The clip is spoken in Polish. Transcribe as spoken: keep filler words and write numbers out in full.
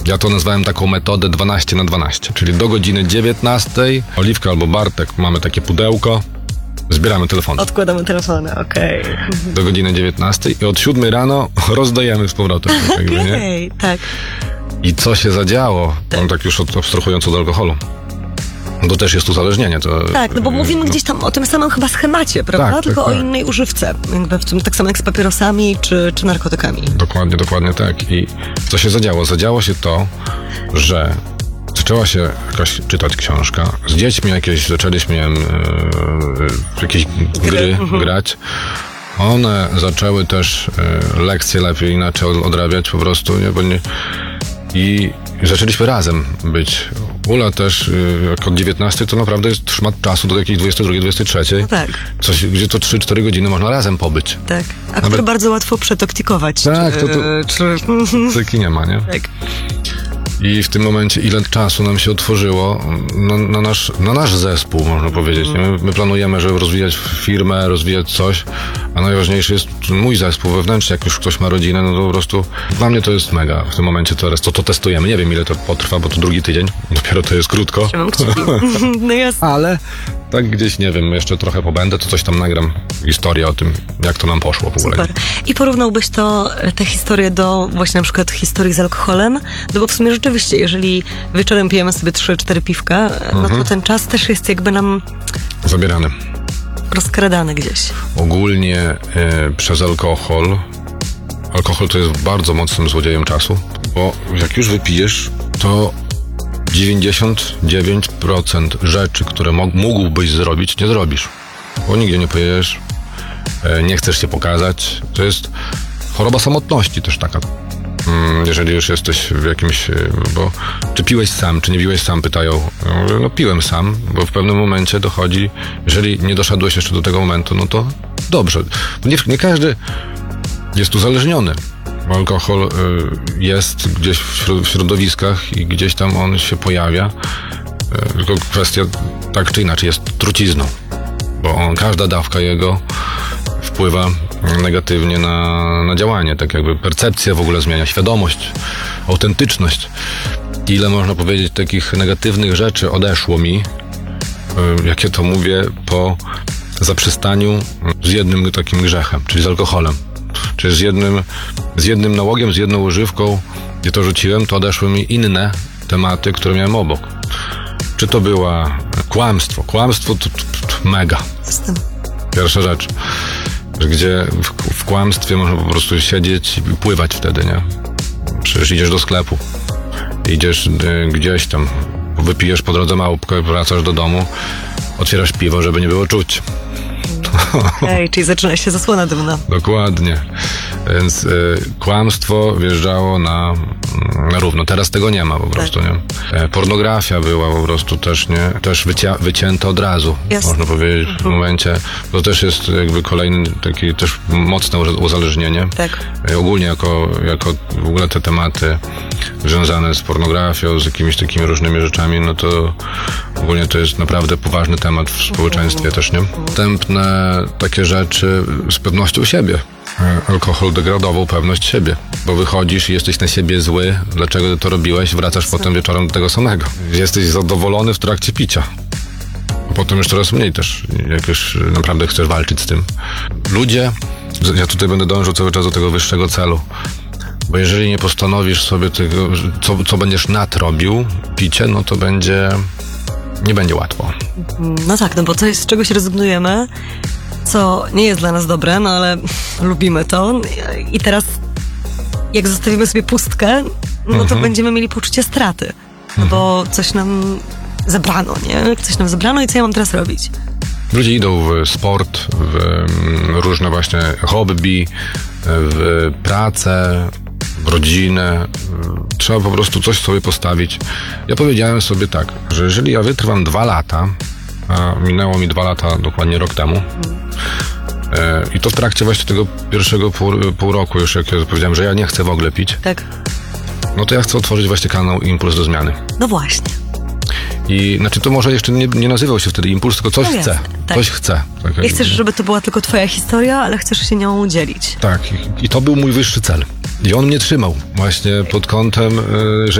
Ja to nazwałem taką metodę dwanaście na dwanaście, czyli do godziny dziewiętnastej Oliwka albo Bartek mamy takie pudełko, zbieramy telefony. Odkładamy telefony, okej. Okay. Do godziny dziewiętnastej i od siódmej rano rozdajemy z powrotem. Okej, okay, tak. I co się zadziało, tak, no, tak już abstrahując od alkoholu. To też jest uzależnienie. To, tak, no bo mówimy no. gdzieś tam o tym samym chyba schemacie, prawda? Tak, Tylko tak, o tak. innej używce. Jakby w tym, tak samo jak z papierosami czy, czy narkotykami. Dokładnie, dokładnie tak. I co się zadziało? Zadziało się to, że zaczęła się jakaś czytać książka. Z dziećmi jakieś zaczęliśmy nie wiem, yy, jakieś gry, gry mhm. grać. One zaczęły też yy, lekcje lepiej, inaczej odrabiać po prostu, nie? Bo nie I zaczęliśmy razem być. Ula też, jak od dziewiętnastej, to naprawdę jest szmat czasu do jakiejś dwudziestej drugiej, dwudziestej trzeciej. No tak. Coś, gdzie to trzy cztery godziny można razem pobyć. Tak. A Nawet... które bardzo łatwo przetoktikować. Tak, czy, to, to czy... cyki nie ma, nie? Tak. I w tym momencie ile czasu nam się otworzyło na, na, nasz, na nasz zespół, można powiedzieć. Nie? My, my planujemy, żeby rozwijać firmę, rozwijać coś, a najważniejszy jest mój zespół wewnętrzny. Jak już ktoś ma rodzinę, no to po prostu dla mnie to jest mega. W tym momencie teraz to, to testujemy. Nie wiem, ile to potrwa, bo to drugi tydzień. Dopiero to jest krótko. No jasne. Ale tak gdzieś, nie wiem, jeszcze trochę pobędę, to coś tam nagram. Historię o tym, jak to nam poszło w ogóle. Super. I porównałbyś to, tę historię do właśnie na przykład historii z alkoholem? No bo w sumie rzeczywiście, jeżeli wieczorem pijemy sobie trzy cztery piwka, mhm. no to ten czas też jest jakby nam... zabierany. Rozkradany gdzieś. Ogólnie y, przez alkohol. Alkohol to jest bardzo mocnym złodziejem czasu, bo jak już wypijesz, to dziewięćdziesiąt dziewięć procent rzeczy, które mógłbyś zrobić, nie zrobisz. Bo nigdzie nie pojedziesz, y, nie chcesz się pokazać. To jest choroba samotności też taka. Jeżeli już jesteś w jakimś, bo czy piłeś sam, czy nie piłeś sam, pytają. Ja mówię, no piłem sam, bo w pewnym momencie dochodzi, jeżeli nie doszedłeś jeszcze do tego momentu, no to dobrze. Nie, nie każdy jest uzależniony. Alkohol y, jest gdzieś w środowiskach i gdzieś tam on się pojawia. Y, tylko kwestia tak czy inaczej jest trucizną, bo on, każda dawka jego wpływa negatywnie na, na działanie, tak jakby percepcja w ogóle zmienia, świadomość, autentyczność. Ile można powiedzieć takich negatywnych rzeczy odeszło mi, yy, jak ja to mówię, po zaprzestaniu z jednym takim grzechem, czyli z alkoholem. Czyli z jednym, z jednym nałogiem, z jedną używką, gdzie to rzuciłem, to odeszły mi inne tematy, które miałem obok. Czy to była kłamstwo? Kłamstwo to, to, to mega. Pierwsza rzecz. Gdzie w, w kłamstwie można po prostu siedzieć i pływać wtedy, nie? Przecież idziesz do sklepu, idziesz y, gdzieś tam, wypijesz po drodze małpkę, wracasz do domu, otwierasz piwo, żeby nie było czuć. Ej, czyli zaczyna się zasłona dymna. Dokładnie. Więc y, kłamstwo wjeżdżało na, na równo. Teraz tego nie ma po prostu, tak. nie? E, pornografia była po prostu też, nie? Też wycia- wycięta od razu, Jasne. można powiedzieć, w mhm. momencie. To też jest jakby kolejny taki też mocne uzależnienie. Tak. E, ogólnie jako, jako w ogóle te tematy związane z pornografią, z jakimiś takimi różnymi rzeczami, no to ogólnie to jest naprawdę poważny temat w społeczeństwie mhm. też, nie? Następne takie rzeczy z pewnością siebie. Alkohol degradował pewność siebie, bo wychodzisz i jesteś na siebie zły, dlaczego to robiłeś, wracasz Co? potem wieczorem do tego samego. Jesteś zadowolony w trakcie picia. A potem już coraz mniej też, jak już naprawdę chcesz walczyć z tym. Ludzie, ja tutaj będę dążył cały czas do tego wyższego celu, bo jeżeli nie postanowisz sobie tego, co, co będziesz nadrobił, picie, no to będzie, nie będzie łatwo. No tak, no bo coś, z czegoś rezygnujemy, co nie jest dla nas dobre, no ale lubimy to i teraz jak zostawimy sobie pustkę, no to mhm. będziemy mieli poczucie straty, no mhm. bo coś nam zabrano, nie? Coś nam zabrano i co ja mam teraz robić? Ludzie idą w sport, w różne właśnie hobby, w pracę, w rodzinę. Trzeba po prostu coś sobie postawić. Ja powiedziałem sobie tak, że jeżeli ja wytrwam dwa lata, a minęło mi dwa lata, dokładnie rok temu. E, I to w trakcie właśnie tego pierwszego pół, pół roku już, jak ja powiedziałem, że ja nie chcę w ogóle pić. Tak. No to ja chcę otworzyć właśnie kanał Impuls do Zmiany. No właśnie. I znaczy to może jeszcze nie, nie nazywał się wtedy Impuls, tylko coś no chcę. Tak. Coś chcę. Tak nie chcesz, żeby to była tylko twoja historia, ale chcesz się nią dzielić. Tak. I, i to był mój wyższy cel. I on mnie trzymał właśnie pod kątem, że